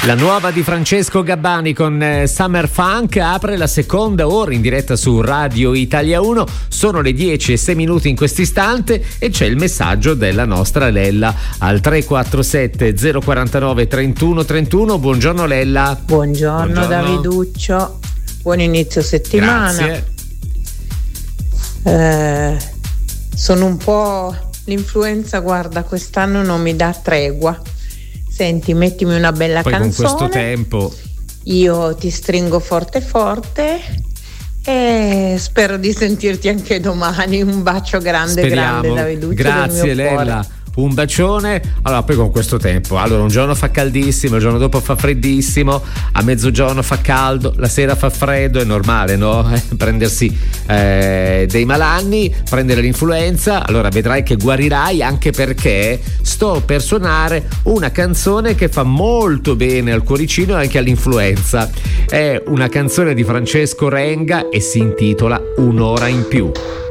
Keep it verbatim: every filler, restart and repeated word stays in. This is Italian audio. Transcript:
La nuova di Francesco Gabbani con eh, Summer Funk apre la seconda ora in diretta su Radio Italia uno. Sono le dieci e sei minuti in questo istante e c'è il messaggio della nostra Lella al tre quattro sette zero quattro nove trentuno trentuno. Buongiorno Lella. Buongiorno, Buongiorno. Daviduccio, buon inizio settimana. Grazie. Eh, sono un po'... L'influenza, guarda, quest'anno non mi dà tregua. Senti, mettimi una bella Poi canzone. Con questo tempo io ti stringo forte forte e spero di sentirti anche domani. Un bacio grande. Speriamo. Grande Daviduccio. Grazie Lella, un bacione. Allora, poi con questo tempo, allora un giorno fa caldissimo, il giorno dopo fa freddissimo, a mezzogiorno fa caldo, la sera fa freddo, è normale, no? Eh, prendersi eh, dei malanni, prendere l'influenza. Allora vedrai che guarirai, anche perché sto per suonare una canzone che fa molto bene al cuoricino e anche all'influenza. È una canzone di Francesco Renga e si intitola Un'ora in più.